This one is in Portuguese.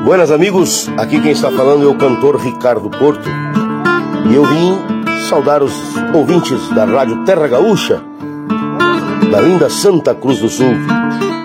Buenas amigos, aqui quem está falando é o cantor Ricardo Porto. E eu vim saudar os ouvintes da Rádio Terra Gaúcha, da linda Santa Cruz do Sul.